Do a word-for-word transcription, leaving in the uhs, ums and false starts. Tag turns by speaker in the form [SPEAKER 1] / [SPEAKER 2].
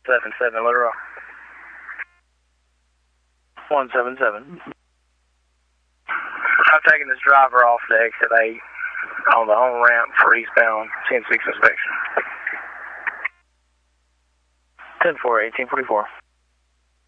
[SPEAKER 1] seven seven, Little Rock. one seven seven. I'm taking this driver off the exit eight on the home ramp for eastbound ten six inspection. ten four, eighteen forty-four.